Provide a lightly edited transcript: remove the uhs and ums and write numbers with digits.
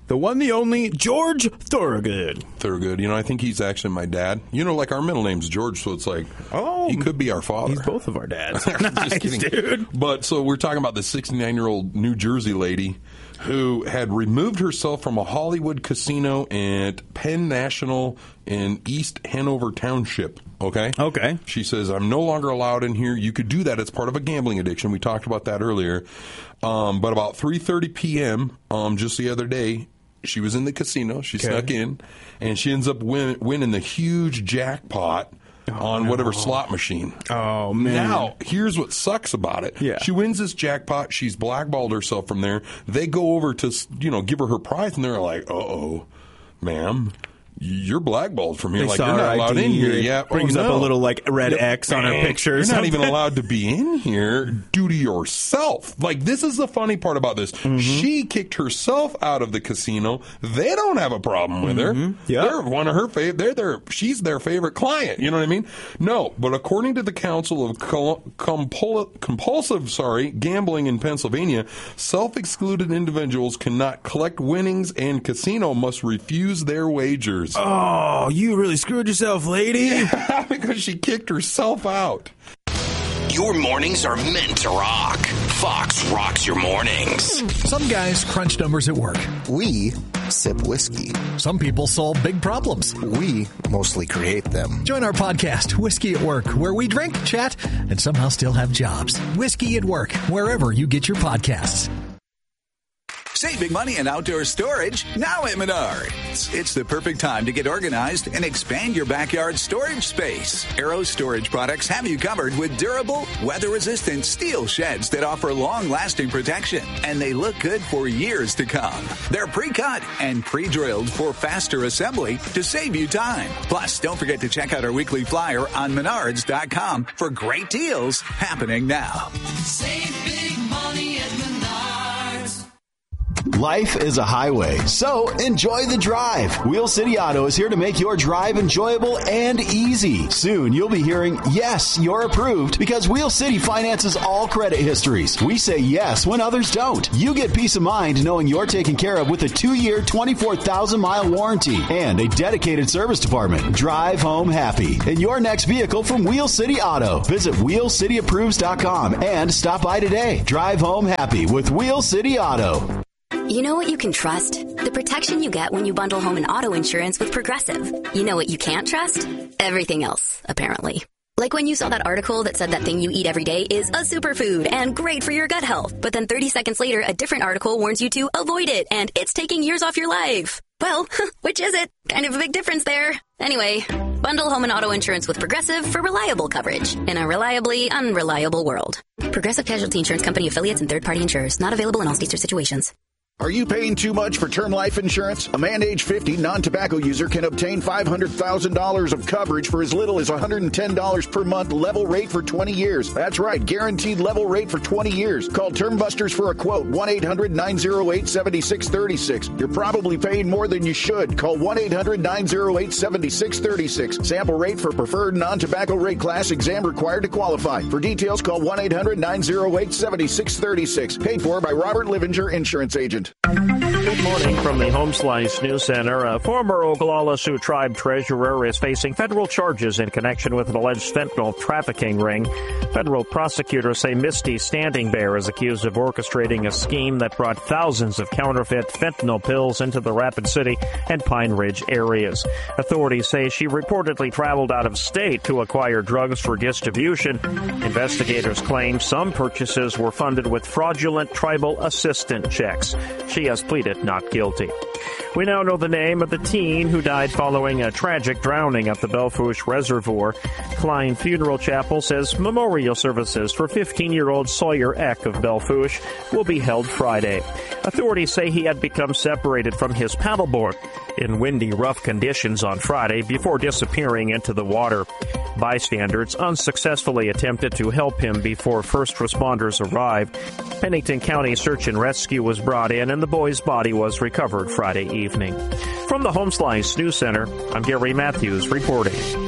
The one, the only, George Thorogood. Thorogood. I think he's actually my dad. Like our middle name's George, so it's like, he could be our father. He's both of our dads. Just kidding. Dude. But so we're talking about this 69-year-old New Jersey lady who had removed herself from a Hollywood casino at Penn National in East Hanover Township. Okay. She says, I'm no longer allowed in here. You could do that. It's part of a gambling addiction. We talked about that earlier. But about 3:30 p.m., just the other day, she was in the casino. She snuck in, and she ends up winning the huge jackpot on whatever slot machine. Oh, man. Now, here's what sucks about it. Yeah. She wins this jackpot. She's blackballed herself from there. They go over to, give her prize, and they're like, uh-oh, ma'am, you're blackballed from here. They like, saw you're not her allowed ID. in here. Yeah. Brings up a little, red X on her picture. You're not even allowed to be in here due to yourself. Like, this is the funny part about this. Mm-hmm. She kicked herself out of the casino. They don't have a problem with her. Yeah. They're one of her favorite. She's their favorite client. You know what I mean? No, but according to the Council of Compulsive Gambling in Pennsylvania, self-excluded individuals cannot collect winnings, and casino must refuse their wagers. Oh, you really screwed yourself, lady. Yeah, because she kicked herself out. Your mornings are meant to rock. Fox rocks your mornings. Some guys crunch numbers at work. We sip whiskey. Some people solve big problems. We mostly create them. Join our podcast, Whiskey at Work, where we drink, chat, and somehow still have jobs. Whiskey at Work, wherever you get your podcasts. Save big money in outdoor storage now at Menards. It's the perfect time to get organized and expand your backyard storage space. Arrow Storage products have you covered with durable, weather-resistant steel sheds that offer long-lasting protection, and they look good for years to come. They're pre-cut and pre-drilled for faster assembly to save you time. Plus, don't forget to check out our weekly flyer on Menards.com for great deals happening now. Save big money at Menards. Life is a highway, so enjoy the drive. Wheel City Auto is here to make your drive enjoyable and easy. Soon you'll be hearing, yes, you're approved, because Wheel City finances all credit histories. We say yes when others don't. You get peace of mind knowing you're taken care of with a 2-year, 24,000-mile warranty and a dedicated service department. Drive home happy in your next vehicle from Wheel City Auto. Visit WheelCityApproves.com and stop by today. Drive home happy with Wheel City Auto. You know what you can trust? The protection you get when you bundle home and auto insurance with Progressive. You know what you can't trust? Everything else, apparently. Like when you saw that article that said that thing you eat every day is a superfood and great for your gut health. But then 30 seconds later, a different article warns you to avoid it and it's taking years off your life. Well, which is it? Kind of a big difference there. Anyway, bundle home and auto insurance with Progressive for reliable coverage in a reliably unreliable world. Progressive Casualty Insurance Company affiliates and third-party insurers. Not available in all states or situations. Are you paying too much for term life insurance? A man age 50 non-tobacco user can obtain $500,000 of coverage for as little as $110 per month, level rate for 20 years. That's right, guaranteed level rate for 20 years. Call Term Busters for a quote, 1-800-908-7636. You're probably paying more than you should. Call 1-800-908-7636. Sample rate for preferred non-tobacco rate class, exam required to qualify. For details, call 1-800-908-7636. Paid for by Robert Livinger, Insurance Agent. Good morning from the Home Slice News Center. A former Oglala Sioux Tribe treasurer is facing federal charges in connection with an alleged fentanyl trafficking ring. Federal prosecutors say Misty Standing Bear is accused of orchestrating a scheme that brought thousands of counterfeit fentanyl pills into the Rapid City and Pine Ridge areas. Authorities say she reportedly traveled out of state to acquire drugs for distribution. Investigators claim some purchases were funded with fraudulent tribal assistant checks. She has pleaded not guilty. We now know the name of the teen who died following a tragic drowning at the Belle Fourche Reservoir. Klein Funeral Chapel says memorial services for 15-year-old Sawyer Eck of Belle Fourche will be held Friday. Authorities say he had become separated from his paddleboard in windy, rough conditions on Friday before disappearing into the water. Bystanders unsuccessfully attempted to help him before first responders arrived. Pennington County Search and Rescue was brought in and the boy's body was recovered Friday evening. From the Home Slice News Center, I'm Gary Matthews reporting.